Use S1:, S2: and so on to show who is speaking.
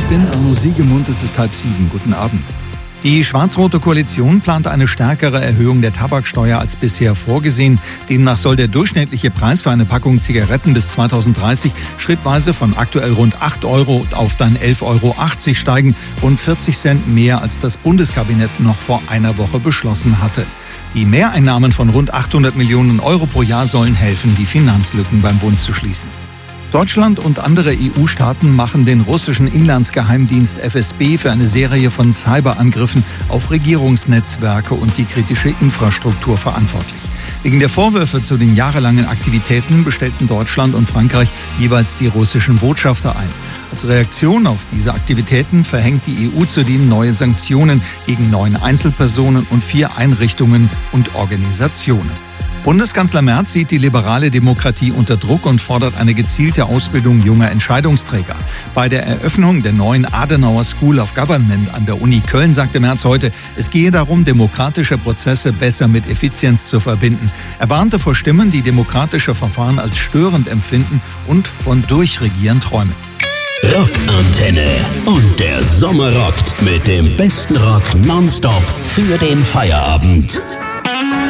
S1: bin Arno Siegemund, es ist 6:30. Guten Abend. Die schwarz-rote Koalition plant eine stärkere Erhöhung der Tabaksteuer als bisher vorgesehen. Demnach soll der durchschnittliche Preis für eine Packung Zigaretten bis 2030 schrittweise von aktuell rund 8 € auf dann 11,80 € steigen, rund 40 Cent mehr als das Bundeskabinett noch vor einer Woche beschlossen hatte. Die Mehreinnahmen von rund 800 Millionen € pro Jahr sollen helfen, die Finanzlücken beim Bund zu schließen. Deutschland und andere EU-Staaten machen den russischen Inlandsgeheimdienst FSB für eine Serie von Cyberangriffen auf Regierungsnetzwerke und die kritische Infrastruktur verantwortlich. Wegen der Vorwürfe zu den jahrelangen Aktivitäten bestellten Deutschland und Frankreich jeweils die russischen Botschafter ein. Als Reaktion auf diese Aktivitäten verhängt die EU zudem neue Sanktionen gegen 9 Einzelpersonen und 4 Einrichtungen und Organisationen. Bundeskanzler Merz sieht die liberale Demokratie unter Druck und fordert eine gezielte Ausbildung junger Entscheidungsträger. Bei der Eröffnung der neuen Adenauer School of Government an der Uni Köln sagte Merz heute, es gehe darum, demokratische Prozesse besser mit Effizienz zu verbinden. Er warnte vor Stimmen, die demokratische Verfahren als störend empfinden und von Durchregieren träumen.
S2: Rockantenne. Und der Sommer rockt mit dem besten Rock nonstop für den Feierabend.